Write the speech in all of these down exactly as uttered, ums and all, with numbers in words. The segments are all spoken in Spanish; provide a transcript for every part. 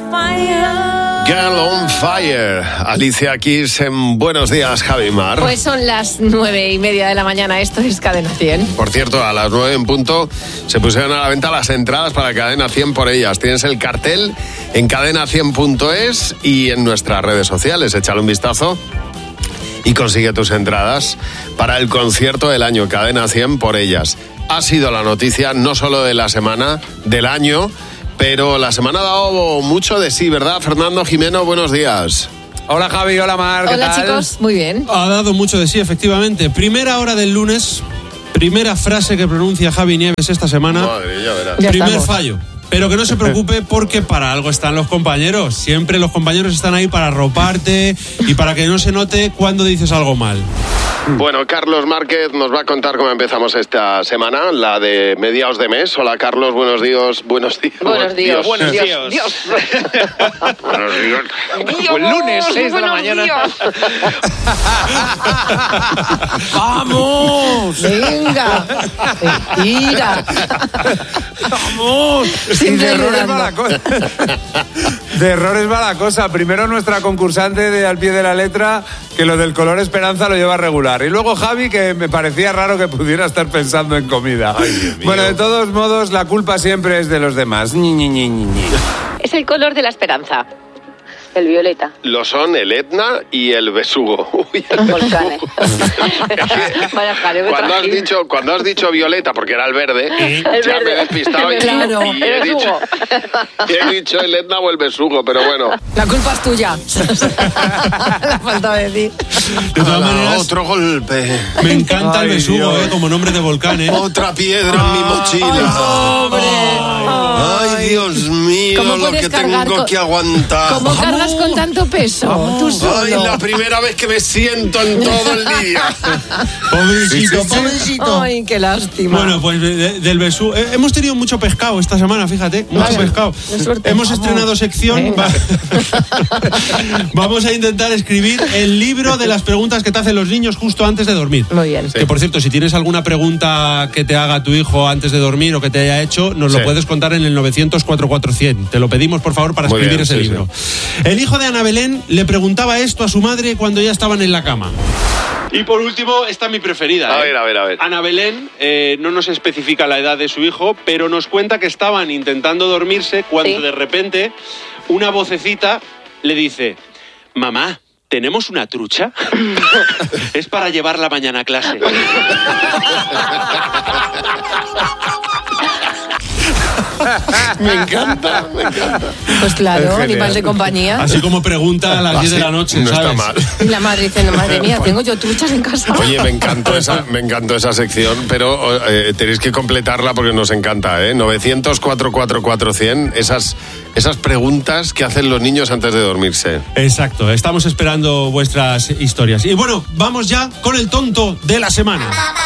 Girl on Fire. Alicia Keys en Buenos Días, Javi Mar. Pues son las nueve y media de la mañana, esto es Cadena cien. Por cierto, a las nueve en punto se pusieron a la venta las entradas para Cadena cien por ellas. Tienes el cartel en cadena cien punto es y en nuestras redes sociales. Échale un vistazo y consigue tus entradas para el concierto del año, Cadena cien por ellas. Ha sido la noticia no solo de la semana, del año, pero la semana ha dado mucho de sí, ¿verdad? Fernando Jimeno, buenos días. Hola Javi, hola Mar, ¿qué Hola tal? chicos, muy bien. Ha dado mucho de sí, efectivamente. Primera hora del lunes, primera frase que pronuncia Javi Nieves esta semana. Madre, ya verás. Ya Primer estamos. fallo. Pero que no se preocupe porque para algo están los compañeros. Siempre los compañeros están ahí para arroparte y para que no se note cuando dices algo mal. Bueno, Carlos Márquez nos va a contar cómo empezamos esta semana, la de mediados de mes. Hola Carlos, buenos días. Buenos días. Buenos días. Buenos días. Dios. Buenos días. Buen lunes, seis de la mañana. ¡Vamos! Venga. Mentira. ¡Vamos! Y Siempre de errores ayudando. va la cosa. De errores va la cosa. Primero nuestra concursante de Al Pie de la Letra, que lo del color esperanza lo lleva regular. Y luego Javi, que me parecía raro que pudiera estar pensando en comida. Ay, Dios mío. Bueno, de todos modos, la culpa siempre es de los demás. Ñi, ñi, ñi, ñi, ñi. Es el color de la esperanza. El violeta. Lo son el Etna y el Besugo. Uy, el Volcanes. Besugo. Vaya jaleo que Cuando has, trajiste. dicho, cuando has dicho violeta, porque era el verde, El ya verde. me he despistado y, Claro, y el he, dicho, besugo. y he dicho el Etna o el Besugo, pero bueno. La culpa es tuya. La falta de decir. De todas Ala, maneras, otro golpe. me encanta el Ay, besugo, Dios. eh, como nombre de volcán, ¿eh? Otra piedra en mi mochila. ¡Hombre! Ay, Dios mío, ¿Cómo lo puedes que cargar tengo con- que aguantar. ¿Cómo cargas con tanto peso? Tú solo. Ay, la primera vez que me siento en todo el día. Pobrecito, pobrecito. Ay, qué lástima. Bueno, pues de- del besugo. Eh, hemos tenido mucho pescado esta semana, fíjate. Mucho Vale. pescado. Qué suerte. Hemos Vamos. estrenado sección. Venga. Va- Vamos a intentar escribir el libro de las preguntas que te hacen los niños justo antes de dormir. Muy bien. Que por cierto, si tienes alguna pregunta que te haga tu hijo antes de dormir o que te haya hecho, nos Sí. lo puedes contar en el novecientos cuarenta y cuatro cien. Te lo pedimos, por favor, para Muy escribir bien, ese sí, libro. El hijo de Ana Belén le preguntaba esto a su madre cuando ya estaban en la cama. Y por último, esta es mi preferida. A ¿eh? ver, a ver, a ver. Ana Belén eh, no nos especifica la edad de su hijo, pero nos cuenta que estaban intentando dormirse cuando Sí. de repente una vocecita le dice: mamá, ¿tenemos una trucha? Es para llevarla mañana a clase. Me encanta, me encanta. Pues claro, Es genial. animal de compañía. Así como pregunta a las diez de la noche, no ¿sabes? está mal. Y la madre dice, no, madre mía, tengo yo truchas en casa. Oye, me encantó esa, me encantó esa sección, pero eh, tenéis que completarla porque nos encanta, ¿eh? novecientos cuarenta y cuatro cuatro cien, esas, esas preguntas que hacen los niños antes de dormirse. Exacto, estamos esperando vuestras historias. Y bueno, vamos ya con el tonto de la semana.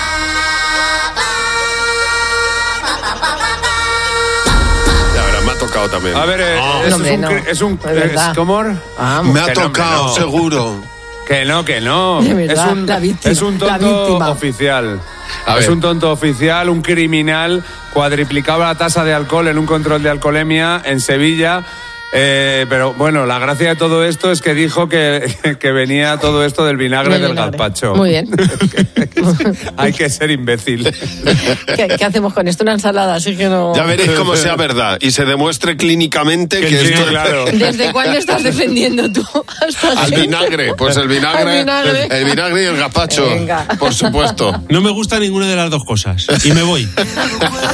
Ya verás, me ha tocado también. A ver, eh, No, eso hombre, es un... no. cri- Es un De verdad. es- ¿Cómo? Vamos. me ha que no, tocado, que no. seguro. Que no, que no. De verdad, es un, la víctima, es un la tonto víctima. oficial. A es ver. un tonto oficial, un criminal, cuadriplicaba la tasa de alcohol en un control de alcoholemia en Sevilla. Eh, pero bueno, la gracia de todo esto es que dijo que, que venía todo esto del vinagre Del del vinagre. gazpacho. Muy bien. Hay que ser imbécil. ¿Qué, qué hacemos con esto? Una ensalada, así que no... Ya veréis cómo sea verdad y se demuestre clínicamente que, Que sí, esto claro. ¿Desde cuándo estás defendiendo tú? Hasta Al que- vinagre, pues el vinagre, Al vinagre. el vinagre y el gazpacho, Venga. por supuesto. No me gusta ninguna de las dos cosas. Y me voy.